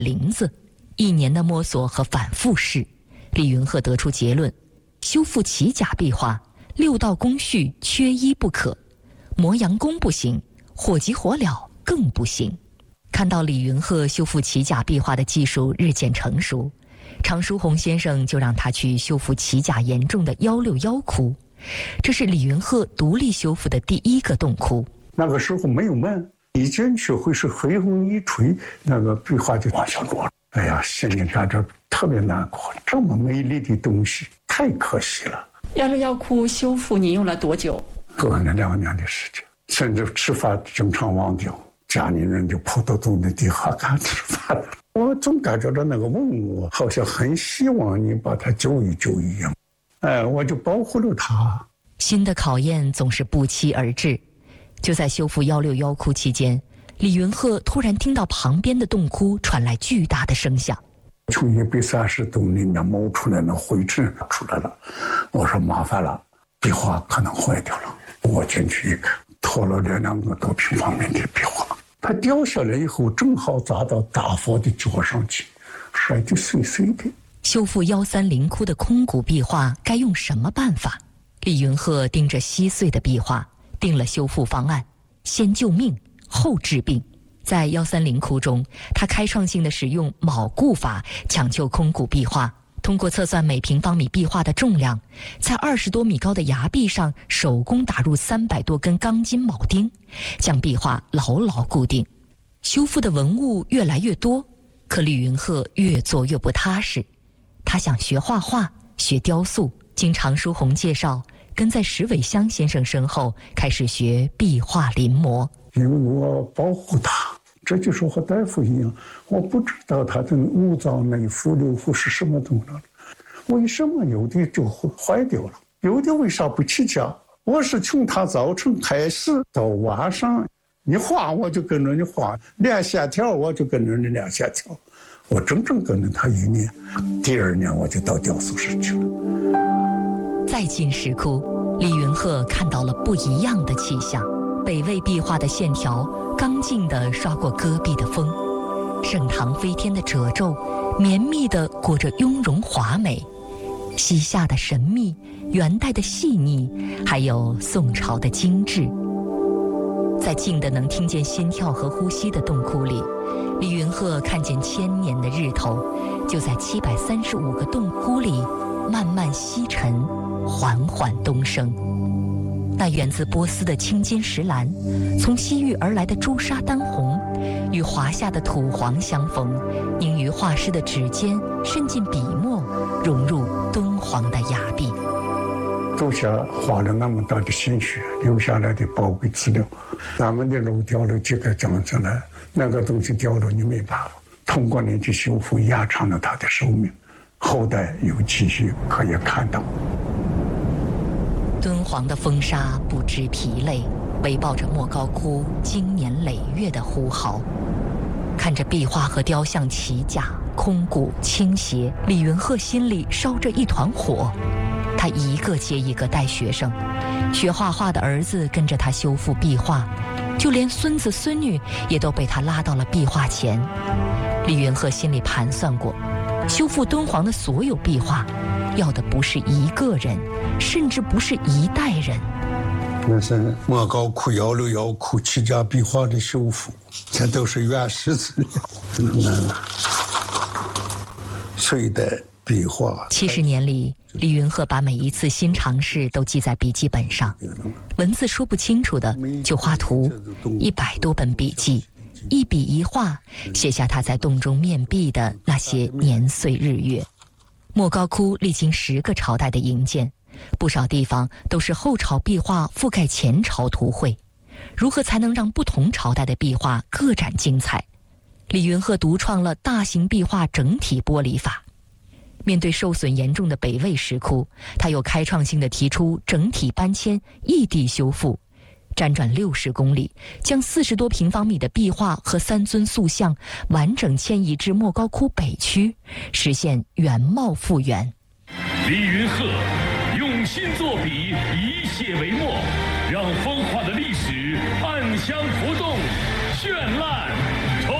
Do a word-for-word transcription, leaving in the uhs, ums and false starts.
林子。一年的摸索和反复试，李云鹤得出结论：修复齐甲壁画，六道工序缺一不可。磨洋工不行，火急火燎更不行。看到李云鹤修复齐甲壁画的技术日渐成熟，常书鸿先生就让他去修复齐甲严重的幺六幺窟，这是李云鹤独立修复的第一个洞窟。 那个时候没有门，一进去会是黑风一吹，那个壁画就往下落了。哎呀，心里感着特别难过，这么美丽的东西太可惜了。 幺六幺窟修复你用了多久？ 过了两年的时间，甚至吃饭经常忘掉，家里人就跑到洞的底下看吃饭了。我总感觉到那个文物好像很希望你把它救一救一样，哎，我就保护了它。 新的考验总是不期而至。就在修复幺六幺窟期间，李云鹤突然听到旁边的洞窟传来巨大的声响， 从一百三十洞里面冒出来那灰尘出来了。我说麻烦了，壁画可能坏掉了。我进去一看，拖了这两个多平方米的壁画，它掉下来以后正好砸到大佛的脚上去，摔得碎碎的。 修复幺三零窟的空谷壁画该用什么办法？李云鹤盯着稀碎的壁画，定了修复方案：先救命，后治病。在幺三零窟中，他开创性地使用铆固法抢救空谷壁画，通过测算每平方米壁画的重量，在二十多米高的崖壁上手工打入三百多根钢筋铆钉，将壁画牢牢固定。修复的文物越来越多，可李云鹤越做越不踏实。他想学画画，学雕塑，经常书鸿介绍，跟在石伟香先生身后开始学壁画临摹。 因为我保护它，这就是和大夫一样，我不知道它的五脏内腑六腑是什么东西，为什么有的就坏掉了，有的为啥不起价？我是从它早晨开始到晚上，你画我就跟着你画，练线条我就跟着你练线条，我整整跟着他一年。第二年我就到雕塑室去了。 再进石窟，李云鹤看到了不一样的气象。北魏壁画的线条刚劲地刷过戈壁的风，盛唐飞天的褶皱绵密地裹着雍容华美，西夏的神秘，元代的细腻，还有宋朝的精致。在静的能听见心跳和呼吸的洞窟里，李云鹤看见千年的日头就在七百三十五个洞窟里慢慢西沉，缓缓东升。那源自波斯的青金石蓝，从西域而来的朱砂丹红，与华夏的土黄相逢，凝于画师的指尖，渗进笔墨，融入敦煌的崖壁。 走下花了那么大的心血，留下来的宝贵资料，咱们的肉掉了几个长下来，那个东西掉了你没办法，通过你的修复延长了它的寿命，后代有继续可以看到。 敦煌的风沙不知疲累，围抱着莫高窟经年累月的呼号。看着壁画和雕像齐甲、空谷倾斜，李云鹤心里烧着一团火。他一个接一个带学生，学画画的儿子跟着他修复壁画，就连孙子孙女也都被他拉到了壁画前。李云鹤心里盘算过，修复敦煌的所有壁画，要的不是一个人，甚至不是一代人。 那是莫高窟、幺六幺窟齐甲壁画的修复，这都是原始资料。嗯，隋代壁画。 七十年里，李云鹤把每一次新尝试都记在笔记本上，文字说不清楚的就画图，一百多本笔记，一笔一画，写下他在洞中面壁的那些年岁日月。莫高窟历经十个朝代的营建，不少地方都是后朝壁画覆盖前朝图绘。如何才能让不同朝代的壁画各展精彩？李云鹤独创了大型壁画整体剥离法。面对受损严重的北魏石窟，他又开创性地提出整体搬迁、异地修复，辗转六十公里，将四十多平方米的壁画和三尊塑像完整迁移至莫高窟北区，实现原貌复原。 李云鹤心作笔，以写为墨，让风化的历史暗香。